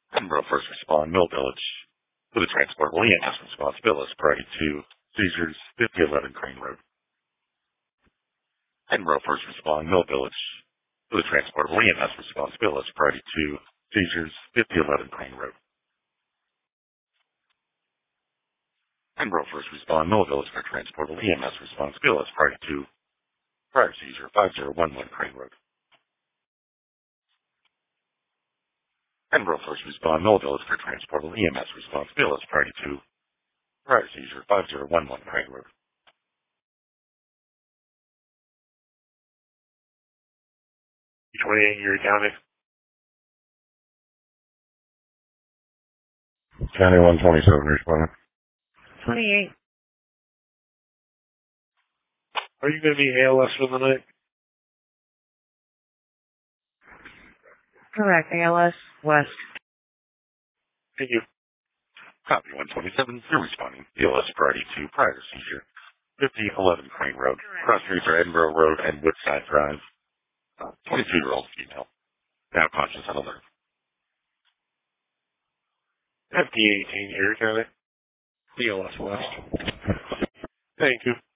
Edinburgh First Respond Mill Village. For the transport of EMS responsibility, priority 2, seizures, 5011 Crane Road. Edinburgh First Respond Mill Village. For the transport of EMS responsibility, priority 2, seizures, 5011 Crane Road. Edinburgh First Respond Mill Village for transport of EMS responsibility, priority 2, prior seizure, 5011 Crane Road. Edinburgh First Respond Mill Village for transport of EMS responsibility, priority 2, prior seizure, 5011 Crane Road. 28 Erie County. County 127 responding. 28. Are you going to be ALS for the night? Correct. ALS West. Thank you. Copy 127, you're responding. ALS priority 2, prior to seizure, 5011 Crane Road, cross streets are Edinburgh Road and Woodside Drive. 22-year-old female. Now conscious and alert. FD18 Erie County. ALS West. Thank you.